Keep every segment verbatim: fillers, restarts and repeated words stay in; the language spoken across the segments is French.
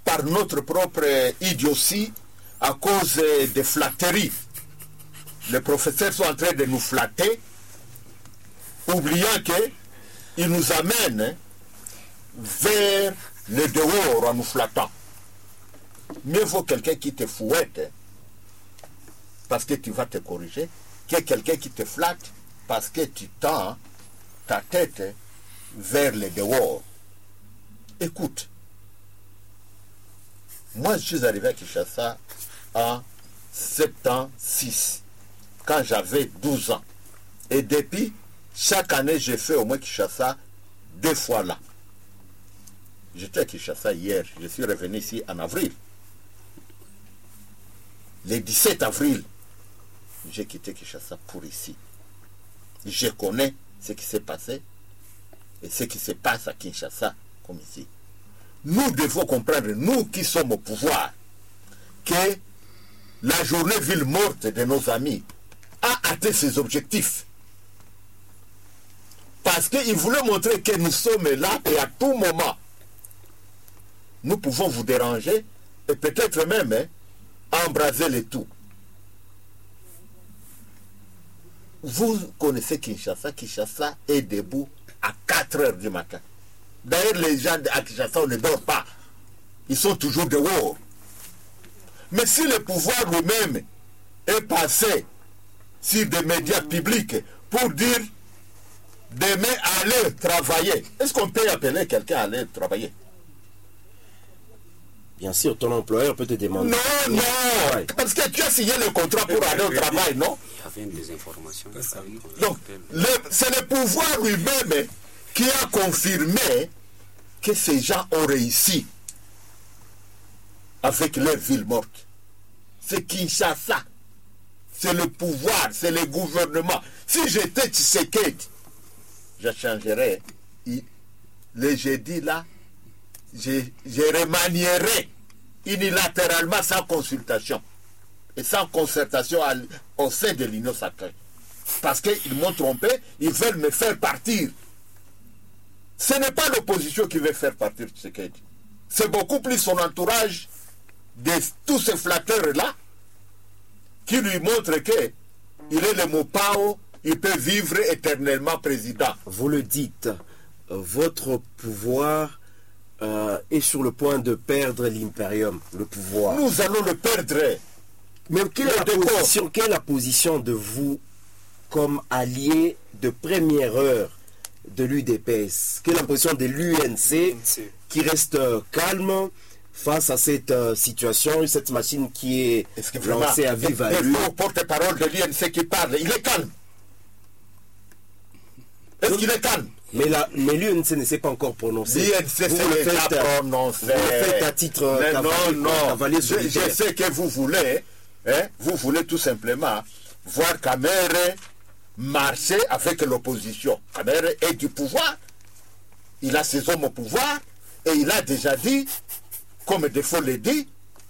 par notre propre idiotie, à cause des flatteries. Les professeurs sont en train de nous flatter, oubliant qu'ils nous amènent vers le dehors en nous flattant. Mieux vaut quelqu'un qui te fouette parce que tu vas te corriger que quelqu'un qui te flatte parce que tu tends ta tête vers le dehors. Écoute, moi je suis arrivé à Kinshasa en soixante-seize, quand j'avais douze ans. Et depuis, chaque année, j'ai fait au moins Kinshasa deux fois là. J'étais à Kinshasa hier, je suis revenu ici en avril. Le dix-sept avril, j'ai quitté Kinshasa pour ici. Je connais ce qui s'est passé et ce qui se passe à Kinshasa comme ici. Nous devons comprendre, nous qui sommes au pouvoir, que la journée ville morte de nos amis a atteint ses objectifs. Parce qu'ils voulaient montrer que nous sommes là et à tout moment, nous pouvons vous déranger et peut-être même hein, embraser le tout. Vous connaissez Kinshasa, Kinshasa est debout à quatre heures du matin. D'ailleurs, les gens à Kinshasa, on ne dort pas. Ils sont toujours dehors. Mais si le pouvoir lui-même est passé sur des médias publics pour dire demain aller travailler, est-ce qu'on peut appeler quelqu'un à aller travailler? Bien sûr, ton employeur peut te demander. Non, non, parce que tu as signé le contrat pour aller au travail, non? Il y avait des informations. Donc, c'est le pouvoir lui-même qui a confirmé que ces gens ont réussi avec leur ville morte. C'est Kinshasa. C'est le pouvoir, c'est le gouvernement. Si j'étais Tshisekedi, je changerais. Le jeudi là, je, je remanierais unilatéralement sans consultation et sans concertation à, au sein de l'Union sacrée. Parce qu'ils m'ont trompé, ils veulent me faire partir. Ce n'est pas l'opposition qui veut faire partir Tshisekedi. C'est beaucoup plus son entourage de tous ces flatteurs-là qui lui montrent qu'il est le Mopao, il peut vivre éternellement président. Vous le dites, votre pouvoir euh, est sur le point de perdre l'impérium, le pouvoir. Nous allons le perdre. Mais quelle est, la position, quelle est la position de vous comme allié de première heure de l'U D P S? Quelle est la position de l'U N C qui reste euh, calme face à cette euh, situation, cette machine qui est, est lancée à vive allure? Le porte-parole de l'U N C qui parle, il est calme. Est-ce qu'il est calme? Mais, mais l'U N C ne s'est pas encore prononcé. L'U N C vous, s'est vous le faites, prononcé. Vous le faites à titre mais cavalier, non, non. cavalier je, je sais que vous voulez, hein, vous voulez tout simplement voir Kamere marcher avec l'opposition. Kamere est du pouvoir. Il a ses hommes au pouvoir et il a déjà dit, comme Defoe le dit,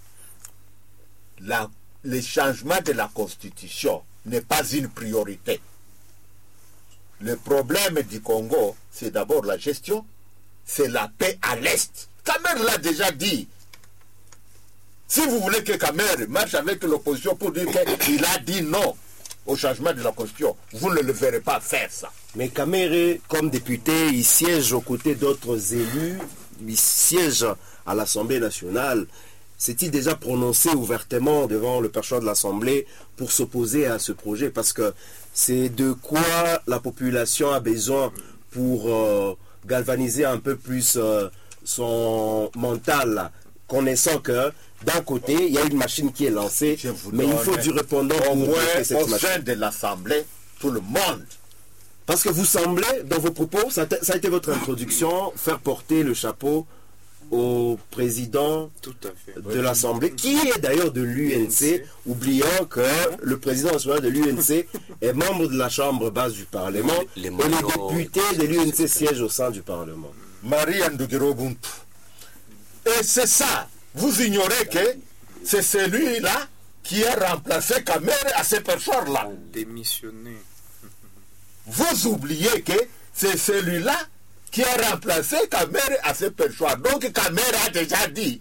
la, le changement de la Constitution n'est pas une priorité. Le problème du Congo, c'est d'abord la gestion, c'est la paix à l'Est. Kamere l'a déjà dit. Si vous voulez que Kamere marche avec l'opposition pour dire qu'il a dit non au changement de la Constitution, vous ne le verrez pas faire ça. Mais Kamere, comme député, il siège aux côtés d'autres élus, il siège à l'Assemblée nationale. S'est-il déjà prononcé ouvertement devant le perchoir de l'Assemblée pour s'opposer à ce projet? Parce que c'est de quoi la population a besoin pour euh, galvaniser un peu plus euh, son mental, connaissant que d'un côté, il y a une machine qui est lancée, mais il faut du répondant au pour moins cette au machine. sein de l'Assemblée, tout le monde. Parce que vous semblez, dans vos propos, ça a, ça a été votre introduction, faire porter le chapeau au président Tout à fait. de l'Assemblée, qui est d'ailleurs de l'U N C, oubliant que le président national de l'U N C est membre de la Chambre basse du Parlement, Les- les et les moyens- députés de l'U N C siègent au sein du Parlement. Marie Andugero Buntu. Et c'est ça. Vous ignorez que c'est celui-là qui a remplacé Kamere à ce perchoir-là. Démissionné. Vous oubliez que c'est celui-là qui a remplacé Kamere à ce perchoir. Donc Kamere a déjà dit